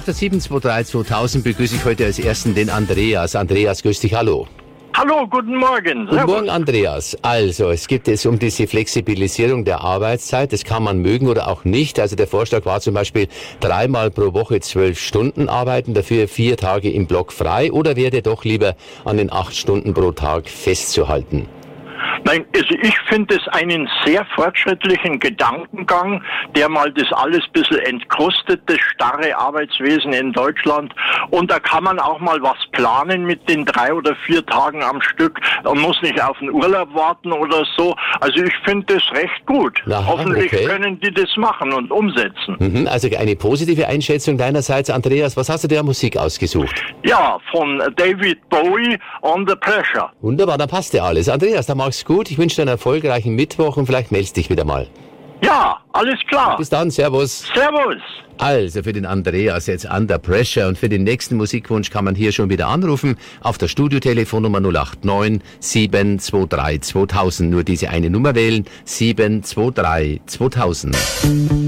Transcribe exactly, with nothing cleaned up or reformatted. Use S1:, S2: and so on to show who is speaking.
S1: Nach der sieben zwei drei zweitausend begrüße ich heute als ersten den Andreas. Andreas, grüß dich, hallo.
S2: Hallo, guten Morgen.
S1: Guten Morgen, Andreas. Also, es geht jetzt um diese Flexibilisierung der Arbeitszeit. Das kann man mögen oder auch nicht. Also der Vorschlag war zum Beispiel dreimal pro Woche zwölf Stunden arbeiten, dafür vier Tage im Block frei, oder wäre doch lieber an den acht Stunden pro Tag festzuhalten?
S2: Nein, also ich finde es einen sehr fortschrittlichen Gedankengang, der mal das alles ein bisschen entkrustet, das starre Arbeitswesen in Deutschland. Und da kann man auch mal was planen mit den drei oder vier Tagen am Stück. Man muss nicht auf den Urlaub warten oder so. Also ich finde das recht gut.
S1: Aha,
S2: Hoffentlich
S1: okay.
S2: können die das machen und umsetzen.
S1: Mhm, also eine positive Einschätzung deinerseits. Andreas, was hast du dir an Musik ausgesucht?
S2: Ja, von David Bowie, Under Pressure.
S1: Wunderbar, dann passt ja alles. Andreas, dann mach's gut. Ich wünsche dir einen erfolgreichen Mittwoch und vielleicht meldest dich wieder mal.
S2: Ja, alles klar.
S1: Bis dann, servus.
S2: Servus.
S1: Also für den Andreas jetzt Under Pressure, und für den nächsten Musikwunsch kann man hier schon wieder anrufen auf der Studiotelefonnummer null acht neun sieben zwei drei zweitausend. Nur diese eine Nummer wählen, sieben zwei drei zweitausend.